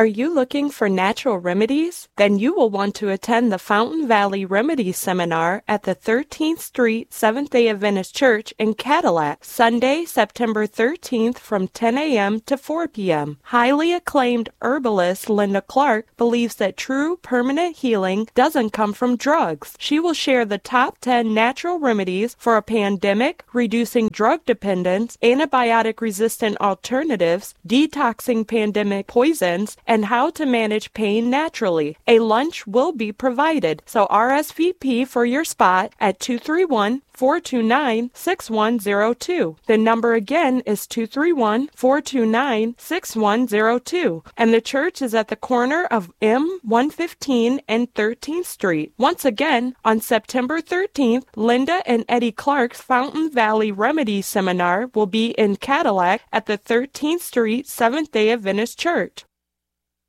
Are you looking for natural remedies? Then you will want to attend the Fountain Valley Remedies Seminar at the 13th Street Seventh-day Adventist Church in Cadillac, Sunday, September 13th from 10 a.m. to 4 p.m. Highly acclaimed herbalist Linda Clark believes that true permanent healing doesn't come from drugs. She will share the top 10 natural remedies for a pandemic, reducing drug dependence, antibiotic-resistant alternatives, detoxing pandemic poisons, and how to manage pain naturally. A lunch will be provided, so RSVP for your spot at 231-429-6102. The number again is 231-429-6102, and the church is at the corner of M115 and 13th Street. Once again, on September 13th, Linda and Eddie Clark's Fountain Valley Remedies Seminar will be in Cadillac at the 13th Street Seventh-day Adventist Church.